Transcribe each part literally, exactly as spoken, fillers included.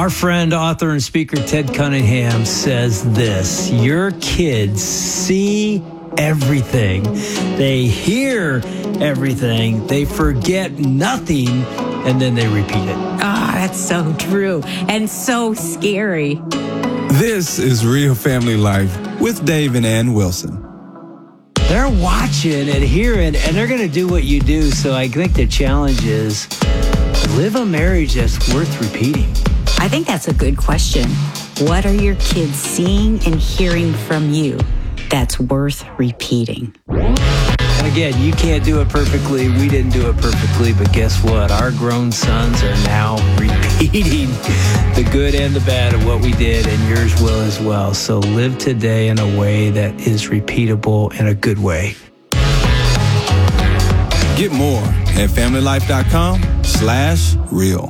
Our friend, author, and speaker Ted Cunningham says this: your kids see everything. They hear everything. They forget nothing, and then they repeat it. Ah, that's so true and so scary. This is Real Family Life with Dave and Ann Wilson. They're watching and hearing, and they're going to do what you do. So I think the challenge is live a marriage that's worth repeating. I think that's a good question. What are your kids seeing and hearing from you that's worth repeating? And again, you can't do it perfectly. We didn't do it perfectly, but guess what? Our grown sons are now repeating the good and the bad of what we did, and yours will as well. So live today in a way that is repeatable in a good way. Get more at familylife.com slash real.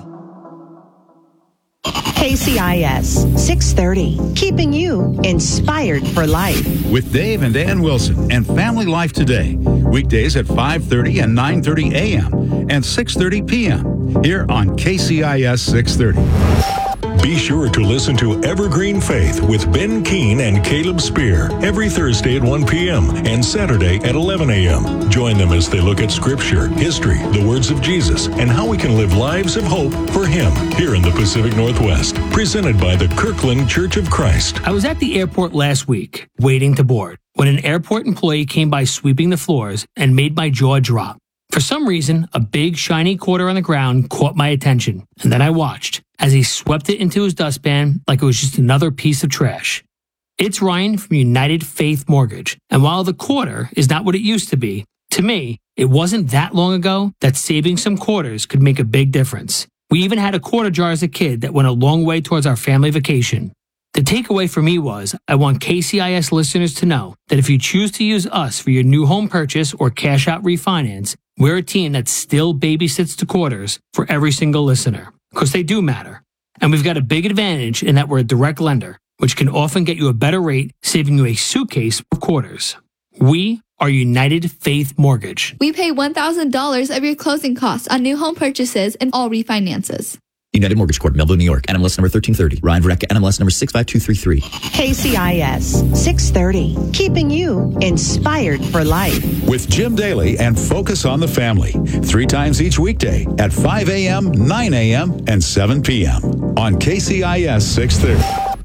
K C I S six thirty, keeping you inspired for life. With Dave and Ann Wilson and Family Life Today. Weekdays at five thirty and nine thirty a.m. and six thirty p.m. here on K C I S six thirty. Be sure to listen to Evergreen Faith with Ben Keene and Caleb Spear every Thursday at one p.m. and Saturday at eleven a.m. Join them as they look at Scripture, history, the words of Jesus, and how we can live lives of hope for Him here in the Pacific Northwest. Presented by the Kirkland Church of Christ. I was at the airport last week, waiting to board, when an airport employee came by sweeping the floors and made my jaw drop. For some reason, a big shiny quarter on the ground caught my attention, and then I watched as he swept it into his dustpan like it was just another piece of trash. It's Ryan from United Faith Mortgage, and while the quarter is not what it used to be, to me, it wasn't that long ago that saving some quarters could make a big difference. We even had a quarter jar as a kid that went a long way towards our family vacation. The takeaway for me was, I want K C I S listeners to know that if you choose to use us for your new home purchase or cash out refinance, we're a team that still babysits the quarters for every single listener, because they do matter. And we've got a big advantage in that we're a direct lender, which can often get you a better rate, saving you a suitcase of quarters. We are United Faith Mortgage. We pay one thousand dollars of your closing costs on new home purchases and all refinances. United Mortgage Corp, Melville, New York. N M L S number thirteen thirty. Ryan Verrecka, N M L S number six five two three three. K C I S six thirty, keeping you inspired for life. With Jim Daly and Focus on the Family. Three times each weekday at five a.m., nine a.m., and seven p.m. on K C I S six thirty.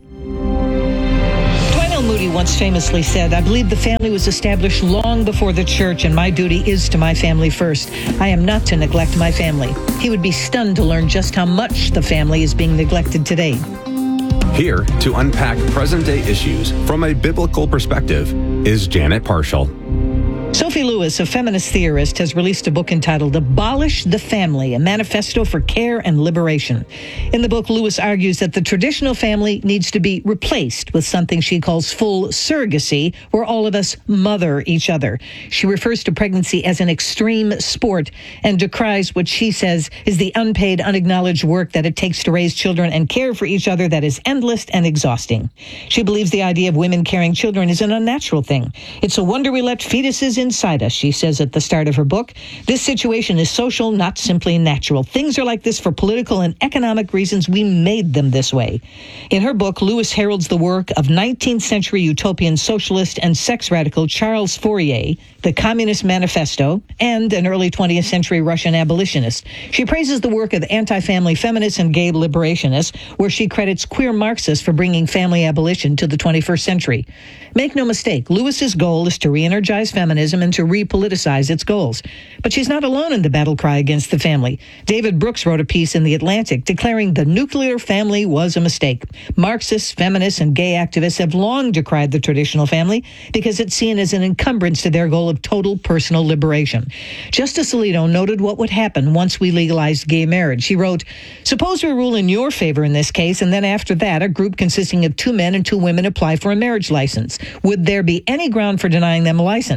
Moody once famously said, I believe the family was established long before the church, and my duty is to my family first. I am not to neglect my family. He would be stunned to learn just how much the family is being neglected today. Here to unpack present-day issues from a biblical perspective is Janet Parshall. Sophie Lewis, a feminist theorist, has released a book entitled Abolish the Family, a manifesto for care and liberation. In the book, Lewis argues that the traditional family needs to be replaced with something she calls full surrogacy, where all of us mother each other. She refers to pregnancy as an extreme sport and decries what she says is the unpaid, unacknowledged work that it takes to raise children and care for each other that is endless and exhausting. She believes the idea of women carrying children is an unnatural thing. It's a wonder we let fetuses inside us, she says at the start of her book. This situation is social, not simply natural. Things are like this for political and economic reasons. We made them this way. In her book, Lewis heralds the work of nineteenth century utopian socialist and sex radical Charles Fourier, the Communist Manifesto, and an early twentieth century Russian abolitionist. She praises the work of anti-family feminists and gay liberationists, where she credits queer Marxists for bringing family abolition to the twenty-first century. Make no mistake, Lewis's goal is to re-energize feminism and to repoliticize its goals. But she's not alone in the battle cry against the family. David Brooks wrote a piece in The Atlantic declaring the nuclear family was a mistake. Marxists, feminists, and gay activists have long decried the traditional family because it's seen as an encumbrance to their goal of total personal liberation. Justice Alito noted what would happen once we legalized gay marriage. She wrote, suppose we rule in your favor in this case, and then after that, a group consisting of two men and two women apply for a marriage license. Would there be any ground for denying them a license? He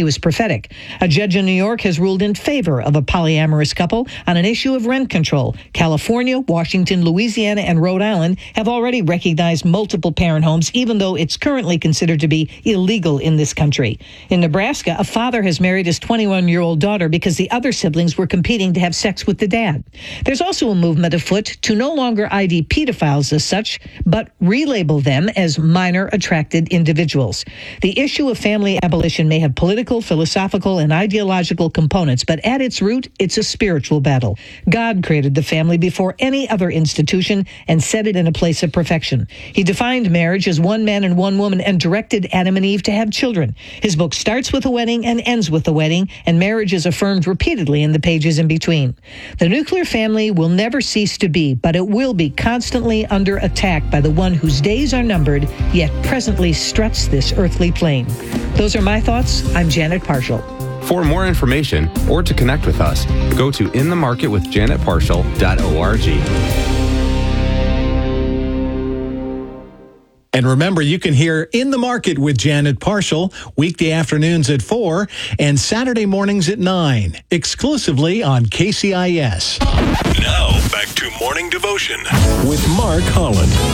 He was prophetic. A judge in New York has ruled in favor of a polyamorous couple on an issue of rent control. California, Washington, Louisiana, and Rhode Island have already recognized multiple parent homes, even though it's currently considered to be illegal in this country. In Nebraska, a father has married his twenty-one-year-old daughter because the other siblings were competing to have sex with the dad. There's also a movement afoot to no longer I D pedophiles as such, but relabel them as minor attracted individuals. The issue of family abolition may have political, philosophical, and ideological components, but at its root, it's a spiritual battle. God created the family before any other institution and set it in a place of perfection. He defined marriage as one man and one woman and directed Adam and Eve to have children. His book starts with a wedding and ends with a wedding, and marriage is affirmed repeatedly in the pages in between. The nuclear family will never cease to be, but it will be constantly under attack by the one whose days are numbered, yet presently struts this earthly plane. Those are my thoughts. I'm Janet Parshall. For more information or to connect with us, go to in the market with janet parshall dot org. And remember, you can hear In the Market with Janet Parshall weekday afternoons at four and Saturday mornings at nine, exclusively on K C I S. Now, back to Morning Devotion with Mark Holland.